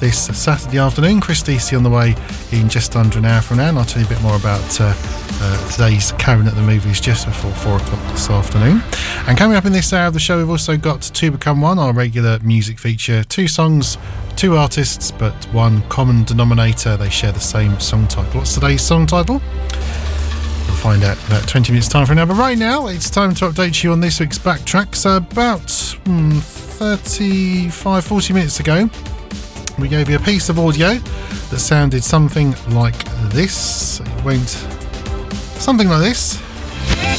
this Saturday afternoon. Chris Deasy on the way in just under an hour from now, and I'll tell you a bit more about today's Karen at the Movies just before 4 o'clock this afternoon. And coming up in this hour of the show, we've also got Two Become One, our regular music feature. 2 songs, 2 artists, but one common denominator. They share the same song title. What's today's song title? We'll find out in about 20 minutes time from now. But right now, it's time to update you on this week's Backtrack. So about 40 minutes ago, we gave you a piece of audio that sounded something like this. It went something like this.